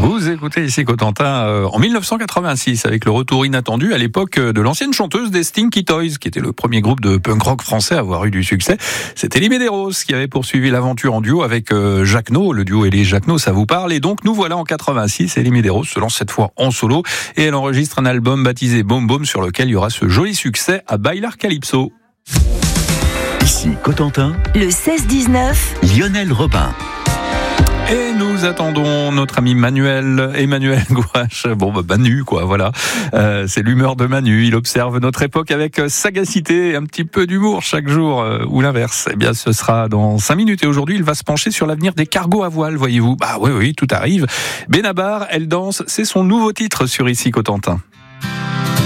Vous écoutez ici Cotentin en 1986 avec le retour inattendu à l'époque de l'ancienne chanteuse des Stinky Toys, qui était le premier groupe de punk rock français à avoir eu du succès. C'était les Medeiros qui avait poursuivi l'aventure en duo avec Jacquenot. Le duo Elie Jacquenot, ça vous parle. Et donc nous voilà en 86 et les Medeiros se lancent cette fois en solo et elle enregistre un album baptisé Boom Boom sur lequel il y aura ce joli succès à Bailar Calypso. Ici Cotentin, le 16-19, Lionel Robin. Et nous attendons notre ami Emmanuel Gouache. Bon, Manu, quoi, voilà. C'est l'humeur de Manu. Il observe notre époque avec sagacité et un petit peu d'humour chaque jour, ou l'inverse. Eh bien, ce sera dans 5 minutes. Et aujourd'hui, il va se pencher sur l'avenir des cargos à voile, voyez-vous. Bah oui, tout arrive. Benabar, elle danse. C'est son nouveau titre sur Ici Cotentin.